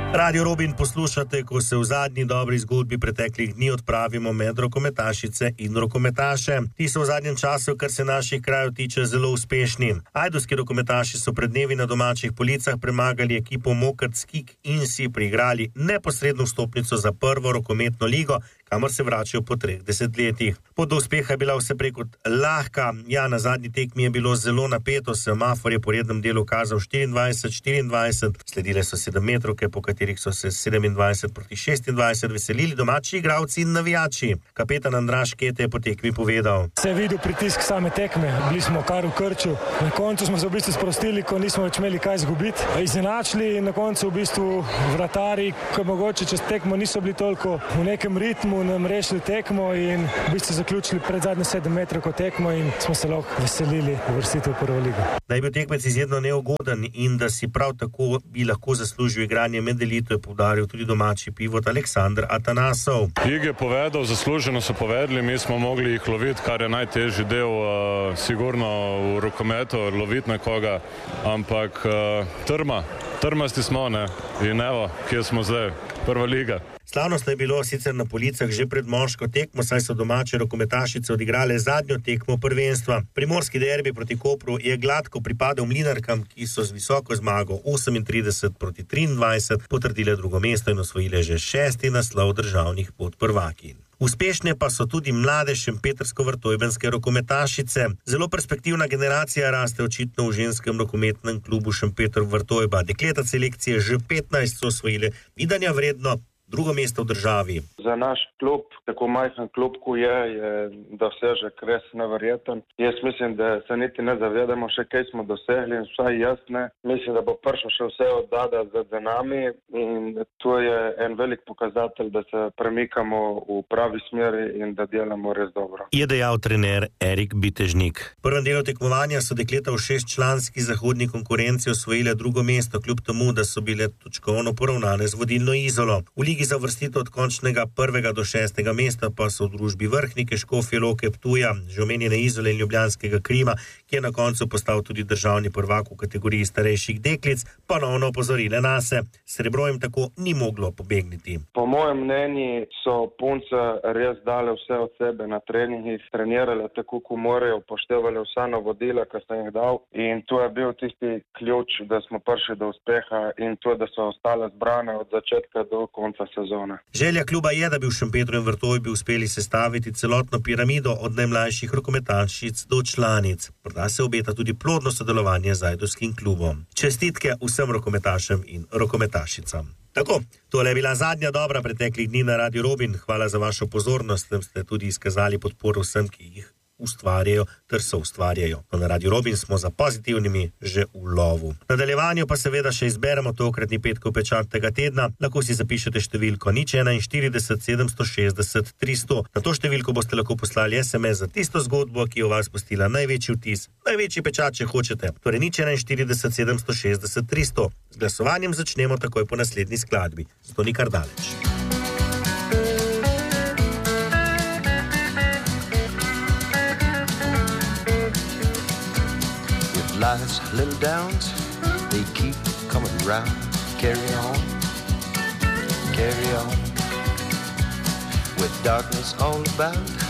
Radio Robin poslušate, ko se v zadnji dobri zgodbi preteklih dni odpravimo med rokometašice in rokometaše. Ti so v zadnjem času, kar se naših krajev tiče, zelo uspešni. Ajdovski rokometaši so pred dnevi na domačih policah premagali ekipo Mokrt Skik in si priigrali neposredno vstopnico za prvo rokometno ligo, kamor se vračajo po 3 desetletjih. Pot do uspeha je bila vse prej kot lahka. Ja, na zadnji tekmi je bilo zelo napeto, semafor je po rednem delu kazal 24-24, sledile so 7-metrovke, po katerih so se 27 proti 26 veselili domači igralci in navijači. Kapetan Andraž Kete je po tekmi povedal: Se je videl pritisk same tekme, bili smo kar v krču. Na koncu smo se v bistvu sprostili, ko nismo več imeli kaj izgubiti. Izenačili in na koncu v bistvu vratarji, ko mogoče čez tekmo niso bili toliko v nekem ritmu, nam rešili tekmo in v bistvu zaključili pred zadnje 7 metrov tekmo in smo se lahko veselili uvrstitev v prvo ligo. Da je bil tekmec izjemno neugoden in da si prav tako bi lahko zaslužil igranje med elito, je poudaril tudi domači pivot Aleksandr Atanasov. Ig je povedal, zasluženo so povedali, mi smo mogli jih loviti, kar je najtežji del sigurno v rokometu, loviti nekoga, ampak trmasti smo, ne, in evo, kje smo zdaj, prva liga. Slavnostno je bilo sicer na policah že pred moško tekmo, saj so domače rokometašice odigrale zadnjo tekmo prvenstva. Primorski derbi proti Kopru je gladko pripadel Mlinarkam, ki so z visoko zmago 38 proti 23 potrdile drugo mesto in osvojile že 6. naslov državnih podprvakinj. Uspešne pa so tudi mlade šempetrsko-vrtojbenske rokometašice. Zelo perspektivna generacija raste očitno v ženskem rokometnem klubu Šempeter-Vrtojba. Dekleta selekcije že 15 so osvojile vidanja vredno drugo mesto v državi. Za naš klub, tako majhen klub, ko je dosežek res neverjeten. Jaz mislim, da se niti ne zavedamo še, kaj smo dosegli in vsaj jaz ne. Mislim, da bo prišlo še vse od Dada za nami in to je en velik pokazatelj, da se premikamo v pravi smeri in da delamo res dobro. Je dejal trener Erik Bitežnik. V prvem delu tekmovanja so dekleta v 6-članski zahodni konkurenci osvojile drugo mesto, kljub temu, da so bile točkovno poravnane z vodilno Izolo. V ligi za uvrstitev od končnega 1. do 6. mesta pa so v družbi Vrhnike, Škofje Loke, Ptuja, že omenjene Izole in Ljubljanskega Krima, ki je na koncu postal tudi državni prvak v kategoriji starejših deklic, ponovno opozorile nase. Srebro jim tako ni moglo pobegniti. Po mojem mnenju so punce res dale vse od sebe na treningih, trenirale tako, ko morajo, upoštevale vsa navodila, ki sem jih dal in to je bil tisti ključ, da smo prišli do uspeha in to, da so ostale zbrane od začetka do konca sezone. Želja kluba je, da bi v Šempetru in Vrtojbi uspeli sestaviti celotno piramido od najmlajših rokometašic do članic. Morda se obeta tudi plodno sodelovanje z ajdovskim klubom. Čestitke vsem rokometašem in rokometašicam. Tako, tole je bila zadnja dobra preteklih dni na Radio Robin. Hvala za vašo pozornost, da ste tudi izkazali podporo vsem, ki jih ustvarjajo ter so ustvarjajo. No, na Radio Robin smo za pozitivnimi že v lovu. V nadaljevanju pa seveda še izberemo tokratni petkov pečat tega tedna. Lahko si zapišete številko 041 760 300. Na to številko boste lahko poslali SMS za tisto zgodbo, ki je v vas pustila največji vtis, največji pečat, če hočete. Torej 041 760 300. Z glasovanjem začnemo takoj po naslednji skladbi. Zato ni kar daleč. Life's little downs, they keep coming round. Carry on, carry on. With darkness all about,